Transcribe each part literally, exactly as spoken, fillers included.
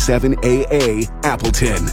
seven A A Appleton.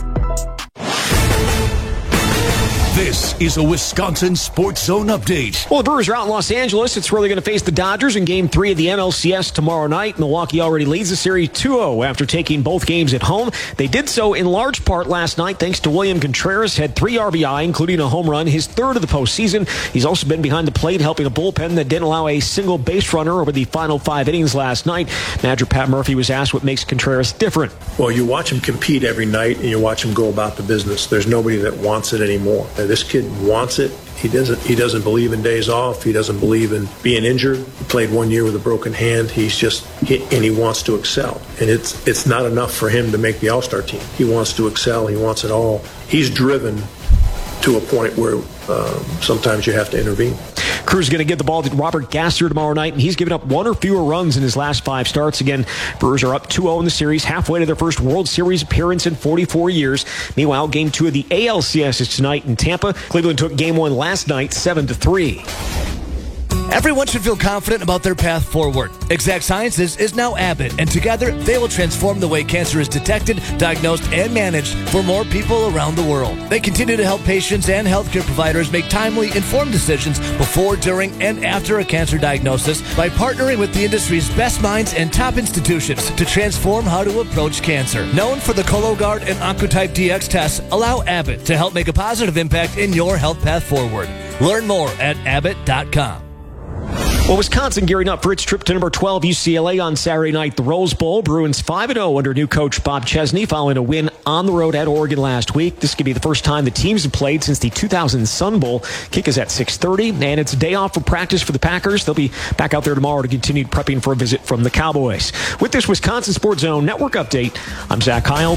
This is a Wisconsin Sports Zone update. Well, the Brewers are out in Los Angeles. It's where they're going to face the Dodgers in Game three of the N L C S tomorrow night. Milwaukee already leads the series two oh after taking both games at home. They did so in large part last night thanks to William Contreras. Had three R B I, including a home run, his third of the postseason. He's also been behind the plate, helping a bullpen that didn't allow a single base runner over the final five innings last night. Manager Pat Murphy was asked what makes Contreras different. Well, you watch him compete every night, and you watch him go about the business. There's nobody that wants it anymore. This kid wants it. He doesn't. He doesn't believe in days off. He doesn't believe in being injured. He played one year with a broken hand. He's just, he, and he wants to excel. And it's it's not enough for him to make the All-Star team. He wants to excel. He wants it all. He's driven to a point where um, sometimes you have to intervene. Cruz is going to give the ball to Robert Gasser tomorrow night, and he's given up one or fewer runs in his last five starts. Again, Brewers are up two oh in the series, halfway to their first World Series appearance in forty-four years. Meanwhile, Game two of the A L C S is tonight in Tampa. Cleveland took Game one last night, seven to three. Everyone should feel confident about their path forward. Exact Sciences is now Abbott, and together they will transform the way cancer is detected, diagnosed, and managed for more people around the world. They continue to help patients and healthcare providers make timely, informed decisions before, during, and after a cancer diagnosis by partnering with the industry's best minds and top institutions to transform how to approach cancer. Known for the Cologuard and Oncotype D X tests, allow Abbott to help make a positive impact in your health path forward. Learn more at abbott dot com. Well, Wisconsin gearing up for its trip to number twelve U C L A on Saturday night, the Rose Bowl. Bruins five and oh under new coach Bob Chesney following a win on the road at Oregon last week. This could be the first time the teams have played since the two thousand Sun Bowl. Kick is at six thirty, and it's a day off for practice for the Packers. They'll be back out there tomorrow to continue prepping for a visit from the Cowboys. With this Wisconsin Sports Zone Network update, I'm Zach Heil.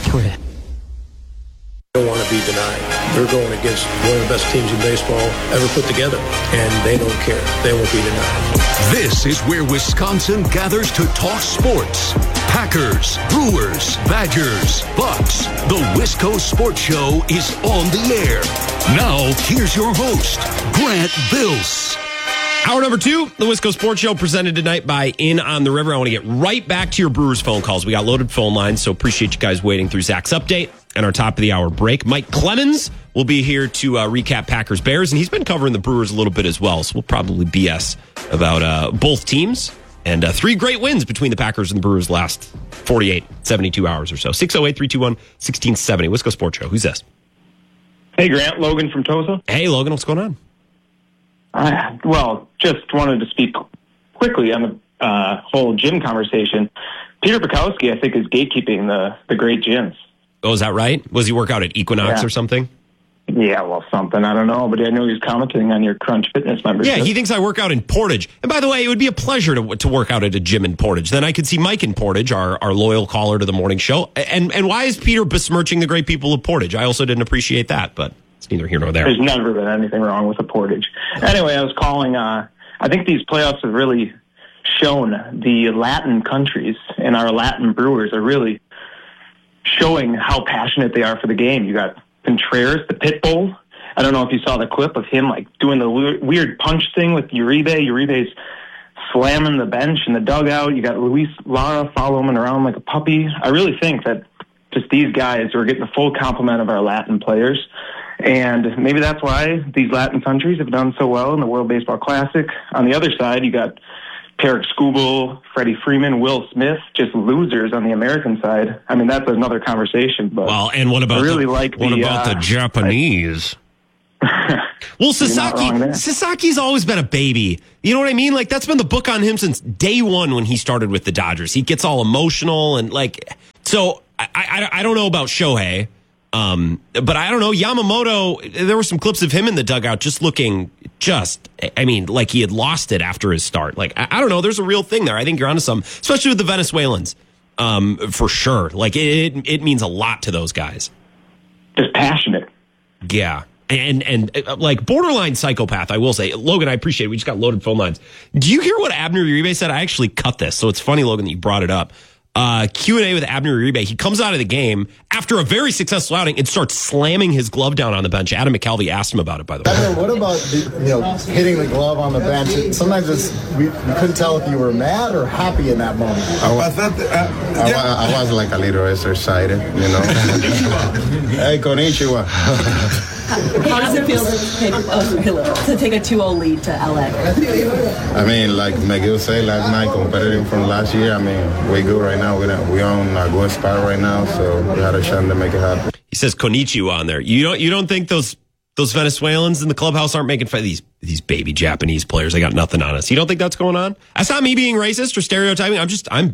Don't want to be denied. They're going against one of the best teams in baseball ever put together, and they don't care. They won't be denied. This is where Wisconsin gathers to talk sports. Packers, Brewers, Badgers, Bucks. The Wisco Sports Show is on the air. Now, here's your host, Grant Bills. Hour number two, the Wisco Sports Show, presented tonight by Inn on the River. I want to get right back to your Brewers phone calls. We got loaded phone lines, so appreciate you guys waiting through Zach's update and our top of the hour break. Mike Clemens will be here to uh, recap Packers Bears, and he's been covering the Brewers a little bit as well, so we'll probably B S about uh, both teams. And uh, three great wins between the Packers and the Brewers last forty-eight, seventy-two hours or so. six oh eight, three two one, one six seven oh. Wisco Sports Show. Who's this? Hey, Grant. Logan from Tosa. Hey, Logan. What's going on? Uh, well, just wanted to speak quickly on the uh, whole gym conversation. Peter Bukowski, I think, is gatekeeping the, the great gyms. Oh, is that right? Was he work out at Equinox yeah. or something? Yeah, well, something. I don't know. But I know he's commenting on your Crunch Fitness membership. Yeah, he thinks I work out in Portage. And by the way, it would be a pleasure to to work out at a gym in Portage. Then I could see Mike in Portage, our, our loyal caller to the morning show. And, and why is Peter besmirching the great people of Portage? I also didn't appreciate that, but it's neither here nor there. There's never been anything wrong with the Portage. Anyway, I was calling. Uh, I think these playoffs have really shown the Latin countries and our Latin Brewers are really showing how passionate they are for the game. You got Contreras, the pit bull. I don't know if you saw the clip of him like doing the weird punch thing with Uribe. Uribe's slamming the bench in the dugout. You got Luis Lara following him around like a puppy. I really think that just these guys are getting the full complement of our Latin players. And maybe that's why these Latin countries have done so well in the World Baseball Classic. On the other side, you got Tarek Skubal, Freddie Freeman, Will Smith, just losers on the American side. I mean, that's another conversation. But well, and what about I really the, like what the, about uh, the Japanese? I, well, Sasaki, Sasaki's always been a baby. You know what I mean? Like, that's been the book on him since day one when he started with the Dodgers. He gets all emotional and like, so I, I, I don't know about Shohei. Um, but I don't know, Yamamoto, there were some clips of him in the dugout just looking just, I mean, like he had lost it after his start. Like, I, I don't know, there's a real thing there. I think you're onto something, especially with the Venezuelans, um, for sure. Like, it, it, it means a lot to those guys. Just passionate. Yeah. And, and uh, like borderline psychopath, I will say. Logan, I appreciate it. We just got loaded phone lines. Do you hear what Abner Uribe said? I actually cut this, so it's funny, Logan, that you brought it up. Uh, Q and A with Abner Uribe. He comes out of the game after a very successful outing and starts slamming his glove down on the bench. Adam McCalvey asked him about it, by the way. Abner, what about the, you know hitting the glove on the bench? Sometimes it's, we, we couldn't tell if you were mad or happy in that moment. I was, uh, yeah. I, I was like a little excited, you know. Hey, konnichiwa. How does it feel to take, oh, to take a two oh lead to L A? I mean, like McGill said last night, competitive from last year. I mean, we good right now. We're, we're on a good spot right now, so we had a chance to make it happen. He says konnichiwa on there. You don't you don't think those those Venezuelans in the clubhouse aren't making fun of these these baby Japanese players? They got nothing on us. You don't think that's going on? That's not me being racist or stereotyping. I'm just I'm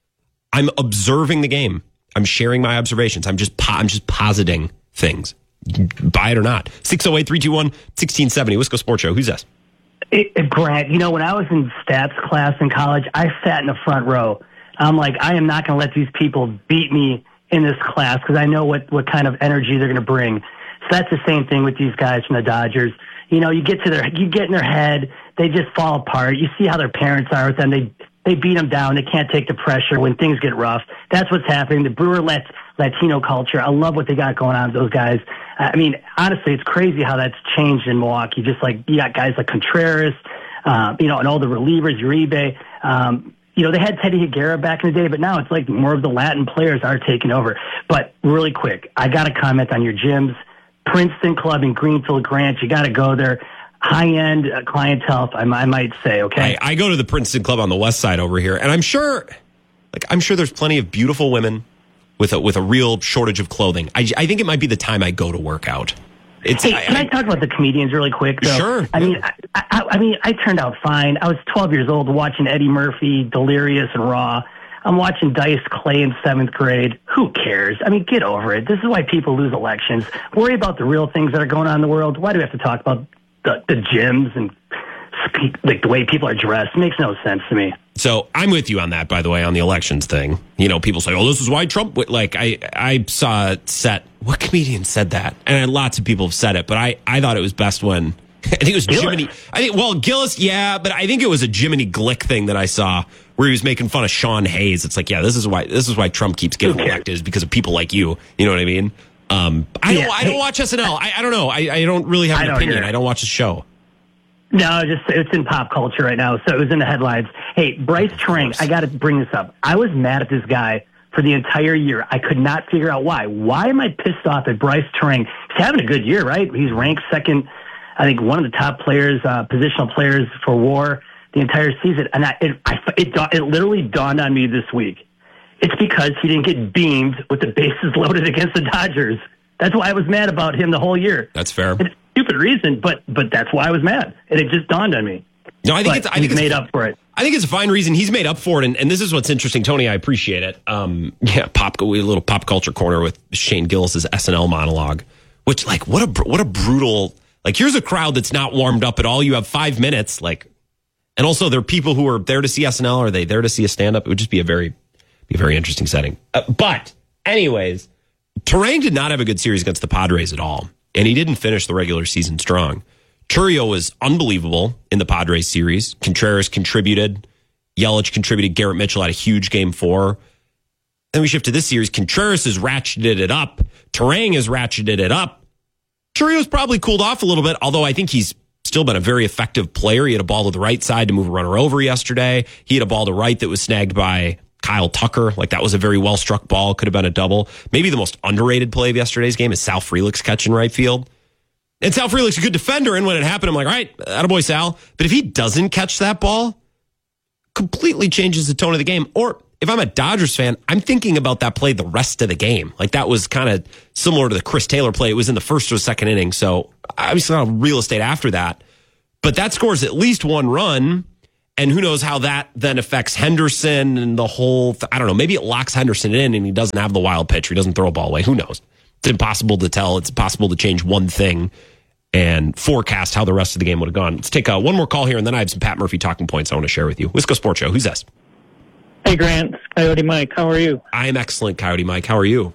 I'm observing the game. I'm sharing my observations. I'm just po- I'm just positing things. Buy it or not. six oh eight, three two one, one six seven oh. Wisco Sports Show. Who's this? It, it, Grant, you know, when I was in stats class in college, I sat in the front row. I'm like, I am not going to let these people beat me in this class because I know what, what kind of energy they're going to bring. So that's the same thing with these guys from the Dodgers. You know, you get to their, you get in their head, they just fall apart. You see how their parents are with them. They they beat them down. They can't take the pressure when things get rough. That's what's happening. The Brewer Lat- Latino culture. I love what they got going on with those guys. I mean, honestly, it's crazy how that's changed in Milwaukee. Just like you got guys like Contreras, um, you know, and all the relievers, Uribe. Um, you know, they had Teddy Higuera back in the day, but now it's like more of the Latin players are taking over. But really quick, I got to comment on your gyms. Princeton Club in Greenfield, Grant. You got to go there. High-end uh, clientele, I, I might say, okay? I, I go to the Princeton Club on the west side over here, and I'm sure, like, I'm sure there's plenty of beautiful women with a, with a real shortage of clothing. I, I think it might be the time I go to work out. It's, hey, I, can I, I talk about the comedians really quick, though? Sure. I mean, I, I, I mean, I turned out fine. I was twelve years old watching Eddie Murphy, Delirious, and Raw. I'm watching Dice Clay in seventh grade. Who cares? I mean, get over it. This is why people lose elections. Worry about the real things that are going on in the world. Why do we have to talk about the, the gyms and speak, like the way people are dressed? It makes no sense to me. So I'm with you on that, by the way, on the elections thing. You know, people say, oh, this is why Trump, w-. like, I, I saw it set, what comedian said that? And lots of people have said it, but I, I thought it was best when, I think it was Gillis. Jiminy, I think, well, Gillis, yeah, but I think it was a Jiminy Glick thing that I saw where he was making fun of Sean Hayes. It's like, yeah, this is why, this is why Trump keeps getting elected, is because of people like you. You know what I mean? Um, I don't, yeah. I don't watch S N L. I, I don't know. I, I don't really have an opinion. I don't watch the show. No, just it's in pop culture right now, so it was in the headlines. Hey, Bryce Turang, I got to bring this up. I was mad at this guy for the entire year. I could not figure out why. Why am I pissed off at Bryce Turang? He's having a good year, right? He's ranked second, I think one of the top players, uh, positional players for W A R the entire season. And I, it, I, it, it literally dawned on me this week. It's because he didn't get beamed with the bases loaded against the Dodgers. That's why I was mad about him the whole year. That's fair. It's a stupid reason, but but that's why I was mad. And it just dawned on me. No, I think but it's I think he's it's made up for it. I think it's a fine reason. He's made up for it, and, and this is what's interesting, Tony. I appreciate it. Um, yeah, pop a little pop culture corner with Shane Gillis's S N L monologue, which like what a what a brutal like. Here's a crowd that's not warmed up at all. You have five minutes, like, and also there are people who are there to see S N L. Are they there to see a stand up? It would just be a very be a very interesting setting. Uh, but anyways, Turang did not have a good series against the Padres at all, and he didn't finish the regular season strong. Chourio was unbelievable in the Padres series. Contreras contributed. Yelich contributed. Garrett Mitchell had a huge game four. Then we shift to this series. Contreras has ratcheted it up. Turang has ratcheted it up. Chourio's probably cooled off a little bit, although I think he's still been a very effective player. He had a ball to the right side to move a runner over yesterday. He had a ball to right that was snagged by Kyle Tucker. Like, that was a very well-struck ball. Could have been a double. Maybe the most underrated play of yesterday's game is Sal Frelick's catch in right field. And Sal Frelick's a good defender, and when it happened, I'm like, all right, attaboy, Sal. But if he doesn't catch that ball, completely changes the tone of the game. Or if I'm a Dodgers fan, I'm thinking about that play the rest of the game. Like, that was kind of similar to the Chris Taylor play. It was in the first or second inning, so obviously not real estate after that. But that scores at least one run, and who knows how that then affects Henderson and the whole, th- I don't know, maybe it locks Henderson in and he doesn't have the wild pitch, or he doesn't throw a ball away. Who knows? It's impossible to tell. It's impossible to change one thing and forecast how the rest of the game would have gone. Let's take uh, one more call here, and then I have some Pat Murphy talking points I want to share with you. Wisco Sports Show. Who's this? Hey, Grant. It's Coyote Mike. How are you? I am excellent, Coyote Mike. How are you?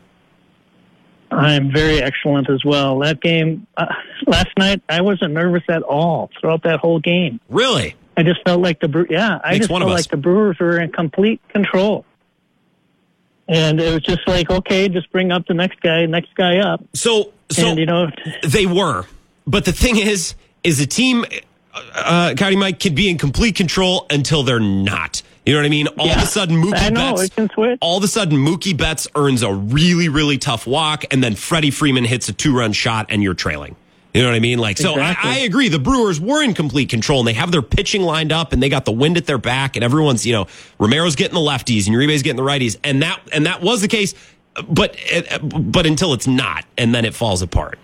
I'm very excellent as well. That game, uh, last night, I wasn't nervous at all throughout that whole game. Really? I just felt like the, yeah, I Makes just felt like the Brewers were in complete control. And it was just like, okay, just bring up the next guy, next guy up. So, so and, you know, they were. But the thing is, is a team, uh, Coyote Mike, can be in complete control until they're not. You know what I mean? All yeah, of a sudden, Mookie I know, Betts. it can switch. All of a sudden, Mookie Betts earns a really, really tough walk, and then Freddie Freeman hits a two-run shot, and you're trailing. You know what I mean? Like, so exactly. I, I agree. The Brewers were in complete control, and they have their pitching lined up, and they got the wind at their back, and everyone's, you know, Romero's getting the lefties, and Uribe's getting the righties, and that and that was the case. But but until it's not, and then it falls apart.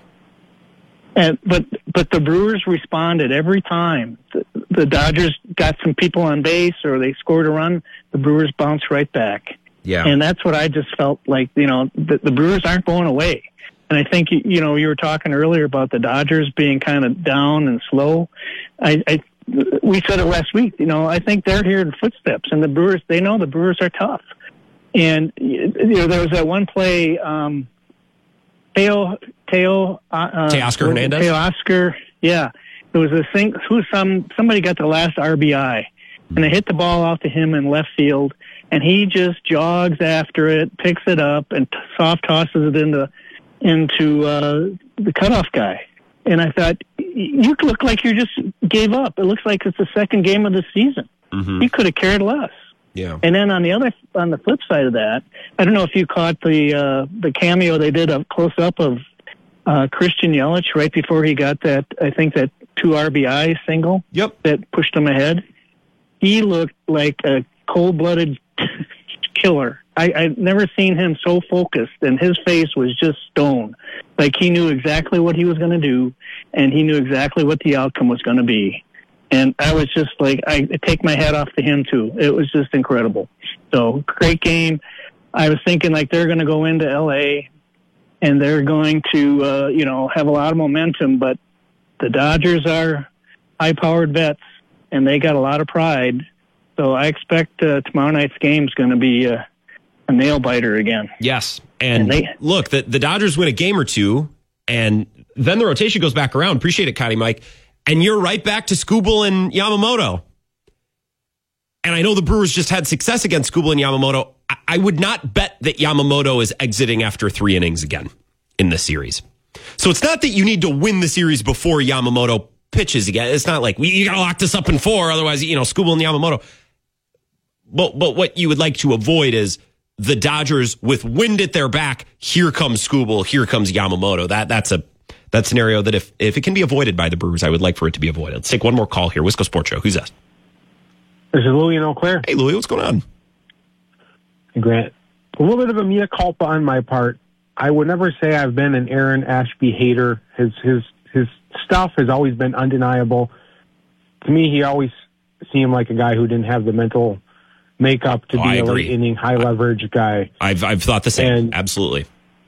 And but but the Brewers responded every time. The, the Dodgers got some people on base, or they scored a run. The Brewers bounced right back. Yeah, and that's what I just felt like. You know, the, the Brewers aren't going away. And I think, you know, you were talking earlier about the Dodgers being kind of down and slow. I, I, we said it last week, you know, I think they're here in footsteps, and the Brewers, they know the Brewers are tough. And, you know, there was that one play, um, Teo, Teo, uh, Teoscar Hernandez? Teoscar, yeah. It was a thing, who some, somebody got the last R B I, and they hit the ball out to him in left field, and he just jogs after it, picks it up, and t- soft tosses it into, into uh, the cutoff guy. And I thought, you look like you just gave up. It looks like it's the second game of the season. Mm-hmm. You could have cared less. Yeah. And then on the other, on the flip side of that, I don't know if you caught the uh, the cameo they did a close up of uh, Christian Yelich right before he got that, I think that two R B I single. Yep. That pushed him ahead. He looked like a cold-blooded killer. I, I've never seen him so focused, and his face was just stone. Like he knew exactly what he was going to do, and he knew exactly what the outcome was going to be. And I was just like, I take my hat off to him too. It was just incredible. So great game. I was thinking like they're going to go into L A and they're going to, uh, you know, have a lot of momentum, but the Dodgers are high-powered vets, and they got a lot of pride. So I expect uh, tomorrow night's game is going to be uh, a nail-biter again. Yes. And, and they, look, the, the Dodgers win a game or two, and then the rotation goes back around. Appreciate it, Coyote Mike. And you're right back to Skubal and Yamamoto. And I know the Brewers just had success against Skubal and Yamamoto. I, I would not bet that Yamamoto is exiting after three innings again in this series. So it's not that you need to win the series before Yamamoto pitches again. It's not like, we, you got to lock this up in four, otherwise, you know, Skubal and Yamamoto. But, but what you would like to avoid is the Dodgers with wind at their back. Here comes Skubal. Here comes Yamamoto. That that's a that scenario that if if it can be avoided by the Brewers, I would like for it to be avoided. Let's take one more call here. Wisco Sports Show. Who's that? This is Louie in Eau Claire. Hey, Louie, what's going on? Hey, Grant. A little bit of a mea culpa on my part. I would never say I've been an Aaron Ashby hater. His his his stuff has always been undeniable. To me, he always seemed like a guy who didn't have the mental makeup to oh, be a late inning, high leverage guy. I've I've thought the same. And, Absolutely.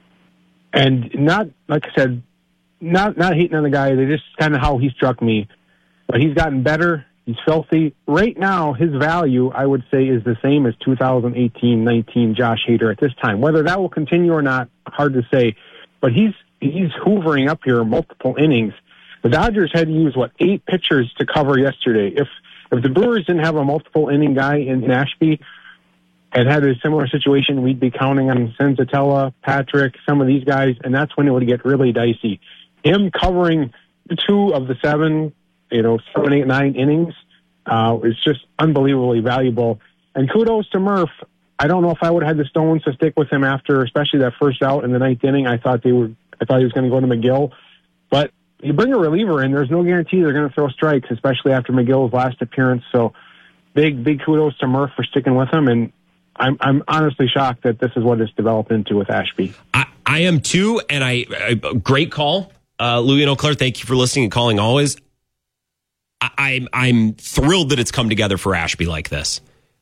And not, like I said, not not hating on the guy. They just kind of how he struck me. But he's gotten better. He's filthy. Right now, his value, I would say, is the same as two thousand eighteen nineteen Josh Hader at this time. Whether that will continue or not, hard to say. But he's he's hoovering up here multiple innings. The Dodgers had to use, what, eight pitchers to cover yesterday. If if the Brewers didn't have a multiple inning guy in, in Ashby and had a similar situation, we'd be counting on Senzatella, Patrick, some of these guys, and that's when it would get really dicey. Him covering two of the seven, you know, seven, eight, nine innings uh, is just unbelievably valuable. And kudos to Murph. I don't know if I would have had the stones to stick with him after, especially that first out in the ninth inning. I thought they were. I thought he was going to go to McGill, but you bring a reliever in, there's no guarantee they're going to throw strikes, especially after McGill's last appearance. So big, big kudos to Murph for sticking with him. And I'm, I'm honestly shocked that this is what it's developed into with Ashby. I, I am too. And I, I great call. Uh, Louie and Eau Claire, thank you for listening and calling always. I, I'm, I'm thrilled that it's come together for Ashby like this.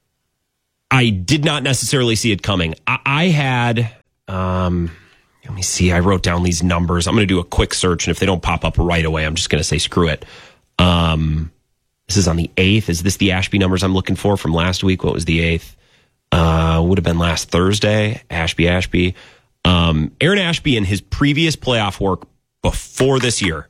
I did not necessarily see it coming. I, I had, um, let me see. I wrote down these numbers. I'm going to do a quick search, and if they don't pop up right away, I'm just going to say screw it. Um, this is on the eighth. Is this the Ashby numbers I'm looking for from last week? What was the eighth? Uh, would have been last Thursday. Ashby, Ashby. Um, Aaron Ashby in his previous playoff work before this year,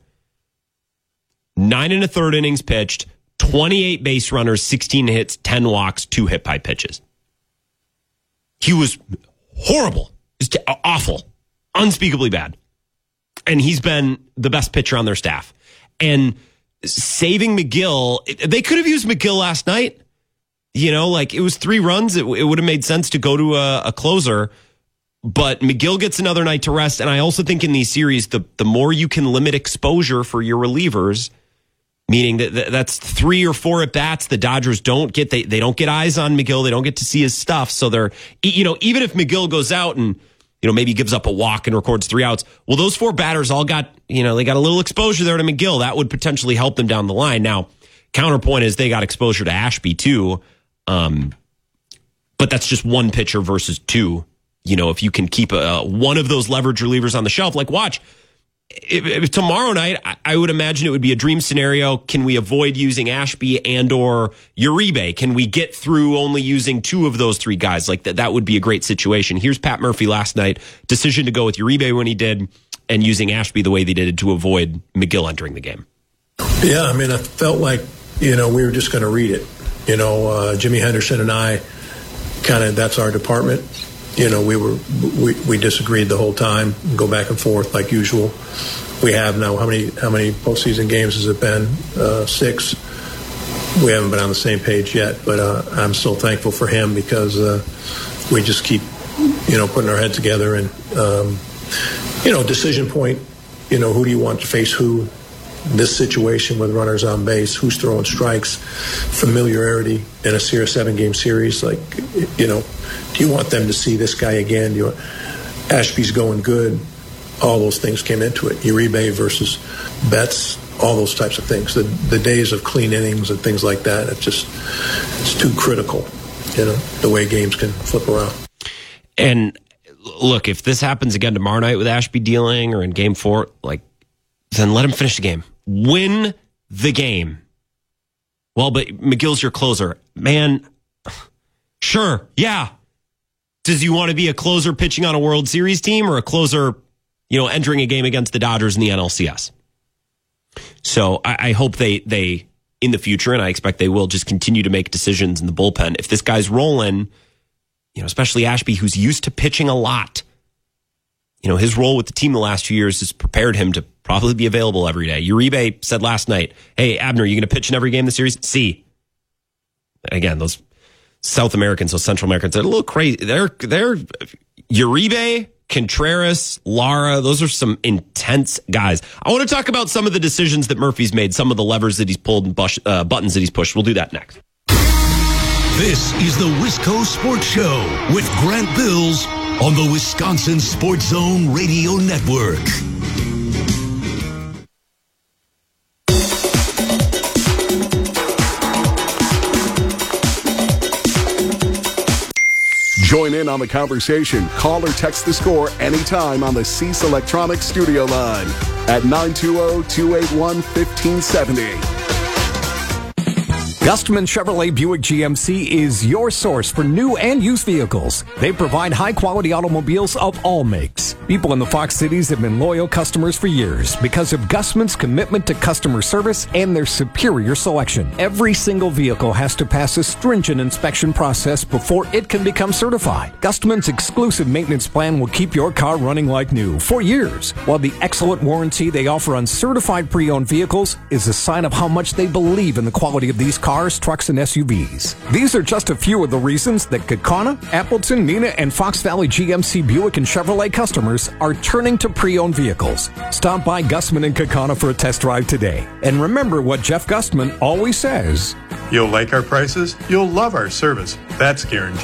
nine and a third innings pitched, twenty-eight base runners, sixteen hits, ten walks, two hit by pitches. He was horrible. Just awful. Unspeakably bad. And he's been the best pitcher on their staff. And saving Megill, they could have used Megill last night. You know, like it was three runs. It, it would have made sense to go to a, a closer. But Megill gets another night to rest. And I also think in these series, the, the more you can limit exposure for your relievers, meaning that that's three or four at bats the Dodgers don't get. They, they don't get eyes on Megill. They don't get to see his stuff. So they're, you know, even if Megill goes out and, you know, maybe gives up a walk and records three outs. Well, those four batters all got, you know, they got a little exposure there to Megill. That would potentially help them down the line. Now, counterpoint is they got exposure to Ashby too. Um, but that's just one pitcher versus two. You know, if you can keep a, one of those leverage relievers on the shelf, like watch, if, if tomorrow night, I, I would imagine it would be a dream scenario. Can we avoid using Ashby and or Uribe? Can we get through only using two of those three guys? Like that, that would be a great situation. Here's Pat Murphy last night. Decision to go with Uribe when he did and using Ashby the way they did to avoid Megill entering the game. Yeah, I mean, I felt like, you know, we were just going to read it. You know, uh, Jimmy Henderson and I kind of, that's our department. You know, we were we, we disagreed the whole time, go back and forth like usual. We have now how many how many postseason games has it been? Uh, six. We haven't been on the same page yet, but uh, I'm so thankful for him because uh, we just keep, you know, putting our head together and um, you know, decision point. You know, who do you want to face who? This situation with runners on base, who's throwing strikes, familiarity in a series, seven-game series. Like, you know, do you want them to see this guy again? Do you want, Ashby's going good. All those things came into it. Uribe versus Betts, all those types of things. The the days of clean innings and things like that, it's just, it's too critical, you know, the way games can flip around. And look, if this happens again tomorrow night with Ashby dealing or in game four, like, then let him finish the game. Win the game. Well, but Megill's your closer. Man, sure, yeah. Does you want to be a closer pitching on a World Series team or a closer, you know, entering a game against the Dodgers in the N L C S? So I, I hope they, they, in the future, and I expect they will, just continue to make decisions in the bullpen. If this guy's rolling, you know, especially Ashby, who's used to pitching a lot, you know, his role with the team the last few years has prepared him to probably be available every day. Uribe said last night, hey, Abner, are you going to pitch in every game of the series? See. Again, those South Americans, those Central Americans, they're a little crazy. They're, they're Uribe, Contreras, Lara, those are some intense guys. I want to talk about some of the decisions that Murphy's made, some of the levers that he's pulled and bush, uh, buttons that he's pushed. We'll do that next. This is the Wisco Sports Show with Grant Bills on the Wisconsin Sports Zone Radio Network. Join in on the conversation. Call or text the score anytime on the Cease Electronics studio line at nine two zero, two eight one, one five seven zero. Gustman Chevrolet Buick G M C is your source for new and used vehicles. They provide high-quality automobiles of all makes. People in the Fox Cities have been loyal customers for years because of Gustman's commitment to customer service and their superior selection. Every single vehicle has to pass a stringent inspection process before it can become certified. Gustman's exclusive maintenance plan will keep your car running like new for years, while the excellent warranty they offer on certified pre-owned vehicles is a sign of how much they believe in the quality of these cars. Cars, trucks, and S U Vs. These are just a few of the reasons that Kaukauna, Appleton, Neenah, and Fox Valley G M C Buick and Chevrolet customers are turning to pre-owned vehicles. Stop by Gustman and Kaukauna for a test drive today. And remember what Jeff Gustman always says. You'll like our prices, you'll love our service. That's guaranteed.